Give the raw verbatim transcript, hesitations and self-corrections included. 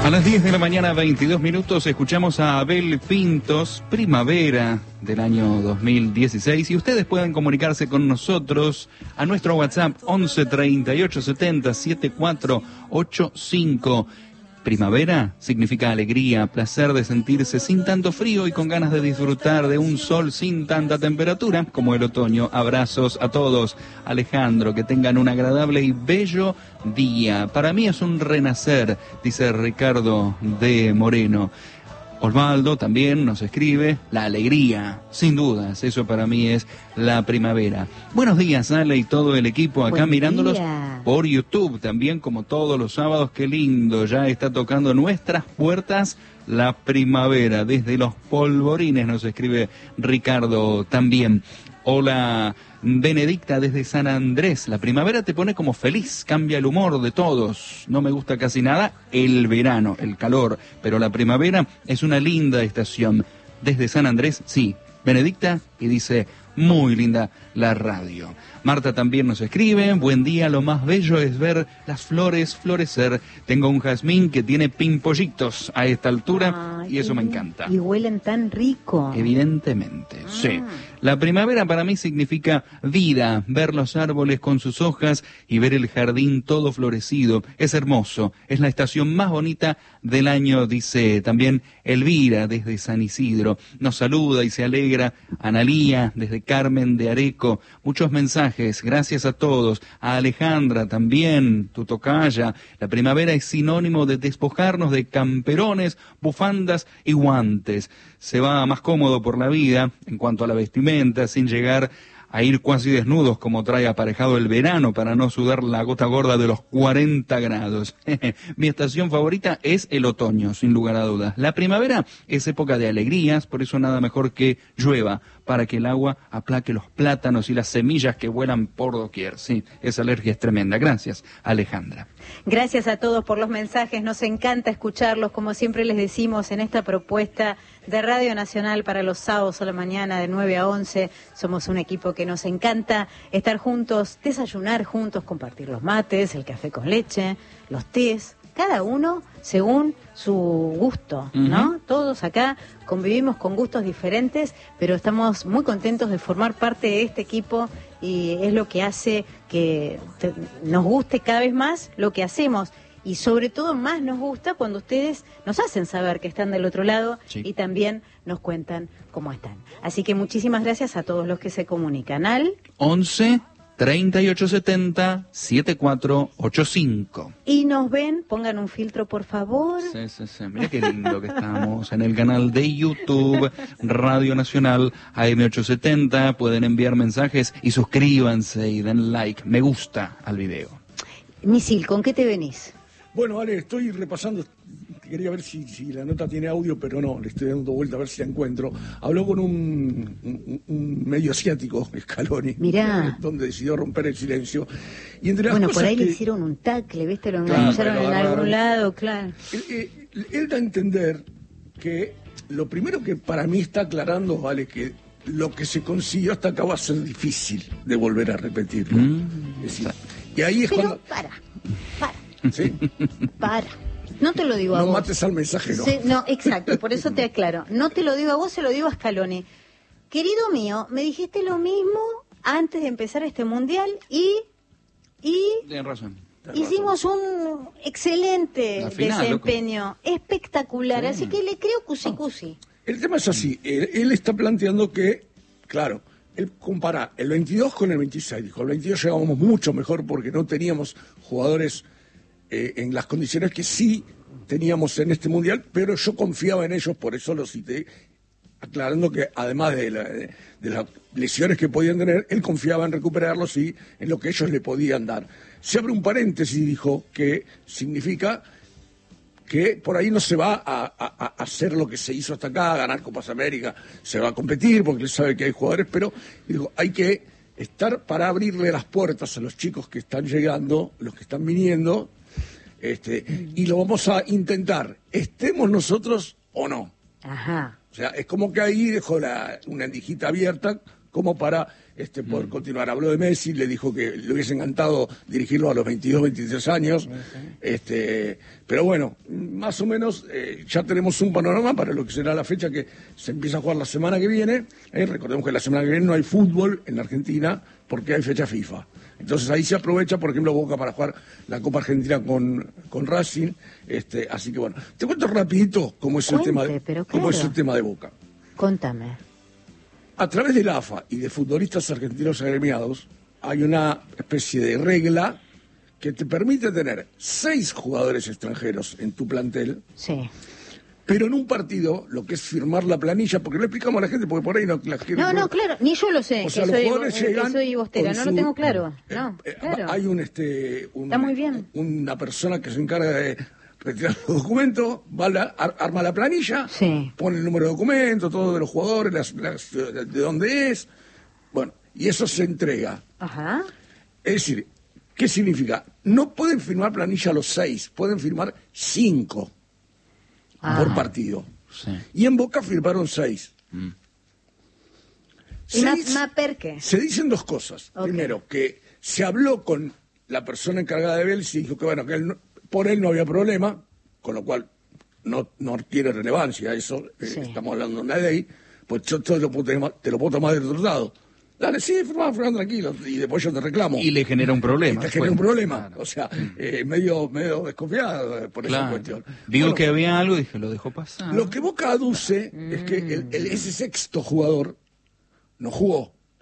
A las diez de la mañana, veintidós minutos, escuchamos a Abel Pintos, Primavera del año dos mil dieciséis, y ustedes pueden comunicarse con nosotros a nuestro WhatsApp once treinta y ocho setenta setenta y cuatro ochenta y cinco. Primavera significa alegría, placer de sentirse sin tanto frío y con ganas de disfrutar de un sol sin tanta temperatura como el otoño. Abrazos a todos. Alejandro, que tengan un agradable y bello día. Para mí es un renacer, dice Ricardo de Moreno. Osvaldo también nos escribe, la alegría, sin dudas, eso para mí es la primavera. Buenos días, Ale y todo el equipo acá. Buen mirándolos día. Por YouTube también, como todos los sábados. Qué lindo, ya está tocando nuestras puertas la primavera. Desde los polvorines nos escribe Ricardo también. Hola, Benedicta desde San Andrés. La primavera te pone como feliz, cambia el humor de todos. No me gusta casi nada el verano, el calor, pero la primavera es una linda estación. Desde San Andrés, sí, Benedicta, y dice, muy linda la radio. Marta también nos escribe, buen día, lo más bello es ver las flores florecer. Tengo un jazmín que tiene pimpollitos a esta altura. Ay, y eso y, me encanta. Y huelen tan rico. Evidentemente, ah. sí. La primavera para mí significa vida, ver los árboles con sus hojas y ver el jardín todo florecido. Es hermoso, es la estación más bonita del año, dice también Elvira desde San Isidro. Nos saluda y se alegra Analía desde Carmen de Areco. Muchos mensajes, gracias a todos. A Alejandra también, tu tocaya. La primavera es sinónimo de despojarnos de camperones, bufandas y guantes. Se va más cómodo por la vida en cuanto a la vestimenta, sin llegar a ir casi desnudos como trae aparejado el verano para no sudar la gota gorda de los cuarenta grados. Mi estación favorita es el otoño, sin lugar a dudas. La primavera es época de alegrías, por eso nada mejor que llueva, para que el agua aplaque los plátanos y las semillas que vuelan por doquier. Sí, esa alergia es tremenda. Gracias, Alejandra. Gracias a todos por los mensajes, nos encanta escucharlos, como siempre les decimos en esta propuesta de Radio Nacional para los sábados a la mañana de nueve a once. Somos un equipo que nos encanta estar juntos, desayunar juntos, compartir los mates, el café con leche, los tés, cada uno según su gusto, ¿no? Uh-huh. Todos acá convivimos con gustos diferentes, pero estamos muy contentos de formar parte de este equipo y es lo que hace que te, nos guste cada vez más lo que hacemos. Y sobre todo más nos gusta cuando ustedes nos hacen saber que están del otro lado, sí, y también nos cuentan cómo están. Así que muchísimas gracias a todos los que se comunican al once treinta y ocho setenta setenta y cuatro ochenta y cinco. Y nos ven, pongan un filtro por favor. Sí, sí, sí. Mira qué lindo que estamos en el canal de YouTube Radio Nacional A M ochocientos setenta. Pueden enviar mensajes y suscríbanse y den like, me gusta al video. Misil, ¿con qué te venís? Bueno, Ale, estoy repasando, quería ver si, si la nota tiene audio, pero no, le estoy dando vuelta a ver si la encuentro. Habló con un, un, un medio asiático, Scaloni, Mirá. donde decidió romper el silencio. Y entre las bueno, cosas por ahí que... le hicieron un tackle, ¿viste? Lo engancharon claro, en algún claro. lado, claro. Él, él, él da a entender que lo primero que para mí está aclarando, vale, que lo que se consiguió hasta acá va a ser difícil de volver a repetirlo. Mm. Es decir, y ahí es pero cuando... para, para. ¿Sí? Para. No te lo digo a no vos. No mates al mensajero. Sí, no, exacto, por eso te aclaro. No te lo digo a vos, se lo digo a Scaloni. Querido mío, me dijiste lo mismo antes de empezar este mundial y... y Tienes razón. Hicimos un excelente final, desempeño, loco. Espectacular, sí. Así que le creo cusi cusi. El tema es así, él, él está planteando que, claro, él compara el veintidós con el veintiséis. Dijo, el veintidós llegábamos mucho mejor porque no teníamos jugadores eh, en las condiciones que sí teníamos en este mundial, pero yo confiaba en ellos, por eso lo cité, aclarando que además de, la, de, de las lesiones que podían tener, él confiaba en recuperarlos y en lo que ellos le podían dar. Se abre un paréntesis, dijo, que significa que por ahí no se va a, a, a hacer lo que se hizo hasta acá, a ganar Copas América, se va a competir porque él sabe que hay jugadores, pero dijo, hay que estar para abrirle las puertas a los chicos que están llegando, los que están viniendo, este, y lo vamos a intentar, estemos nosotros o no. Ajá. O sea, es como que ahí dejó la, una endijita abierta, como para este, poder mm. continuar. Habló de Messi, le dijo que le hubiese encantado dirigirlo a los veintidós, veintitrés años. Okay. Este, pero bueno, más o menos eh, ya tenemos un panorama para lo que será la fecha que se empieza a jugar la semana que viene. Eh, recordemos que la semana que viene no hay fútbol en Argentina porque hay fecha FIFA. Entonces ahí se aprovecha, por ejemplo, Boca para jugar la Copa Argentina con, con Racing. Este, así que bueno, te cuento rapidito cómo es, Cuente, el tema de, pero cómo claro. es el tema de Boca. Contame. A través de la A F A y de futbolistas argentinos agremiados, hay una especie de regla que te permite tener seis jugadores extranjeros en tu plantel. Sí. Pero en un partido, lo que es firmar la planilla, porque le explicamos a la gente, porque por ahí no... La gente, no, no, claro, ni yo lo sé, o sea, que, los soy, jugadores que llegan soy bostera, no su, lo tengo claro. No, eh, claro. Hay un, este, un, Está muy bien. una persona que se encarga de retirar los documentos, va la, ar, arma la planilla, sí. pone el número de documento, todo de los jugadores, las, las, de dónde es, bueno, y eso se entrega. Ajá. Es decir, ¿qué significa? No pueden firmar planilla los seis, pueden firmar cinco ah. por partido. Sí. Y en Boca firmaron seis. Mm. seis ¿Y más per qué? Se dicen dos cosas. Okay. Primero, que se habló con la persona encargada de Vélez y dijo que bueno, que él no, por él no había problema, con lo cual no, no tiene relevancia eso, sí. eh, estamos hablando de una ley, pues yo te lo puedo, tener, te lo puedo tomar del otro lado. Dale, sí, firmá, firmá tranquilo, y después yo te reclamo. Y le genera un problema. Y te genera un problema, claro. O sea, eh, medio, medio desconfiado por claro. esa cuestión. Digo bueno, que había algo y dije, lo dejó pasar. Lo que Boca aduce mm. es que el, el, ese sexto jugador no jugó.